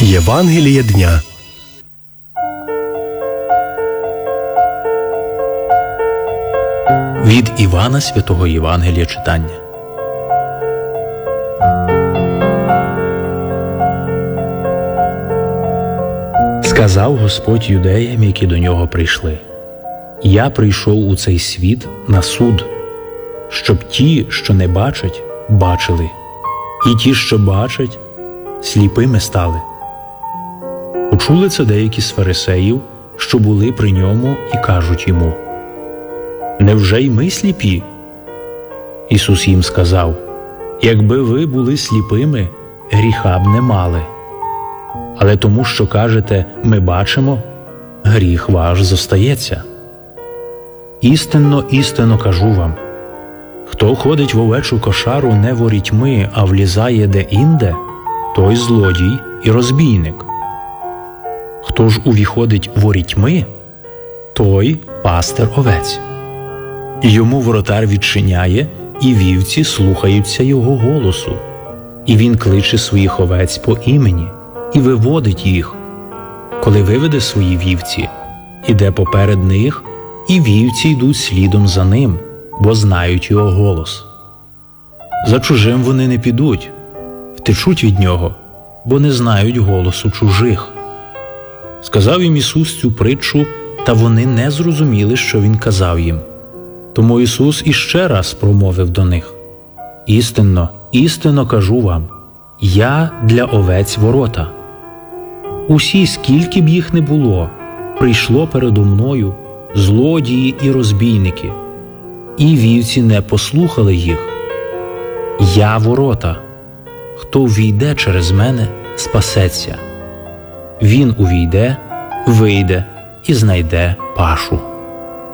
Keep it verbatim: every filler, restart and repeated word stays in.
Євангеліє дня. Від Івана Святого Євангелія читання. Сказав Господь юдеям, які до нього прийшли: «Я прийшов у цей світ на суд, щоб ті, що не бачать, бачили, і ті, що бачать, сліпими стали». Почули це деякі з фарисеїв, що були при ньому, і кажуть йому: «Невже й ми сліпі?» Ісус їм сказав: «Якби ви були сліпими, гріха б не мали. Але тому, що кажете, ми бачимо, гріх ваш зостається. Істинно, істинно кажу вам, хто ходить в овечу кошару не ворітьми, а влізає де-інде, той злодій і розбійник. Хто ж увіходить ворітьми, той пастир овець. Йому воротар відчиняє, і вівці слухаються його голосу. І він кличе своїх овець по імені і виводить їх. Коли виведе свої вівці, іде поперед них, і вівці йдуть слідом за ним, бо знають його голос. За чужим вони не підуть, втечуть від нього, бо не знають голосу чужих». Сказав їм Ісус цю притчу, та вони не зрозуміли, що Він казав їм. Тому Ісус іще раз промовив до них: «Істинно, істинно кажу вам, я для овець ворота. Усі, скільки б їх не було, прийшло передо мною злодії і розбійники, і вівці не послухали їх. Я ворота. Хто ввійде через мене, спасеться. Він увійде, вийде і знайде пашу».